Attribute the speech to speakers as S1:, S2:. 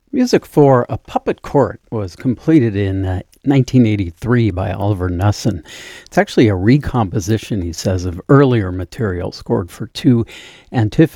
S1: Music for A Puppet Court was completed in 1983 by Oliver Nussin. It's actually a recomposition, he says, of earlier material scored for two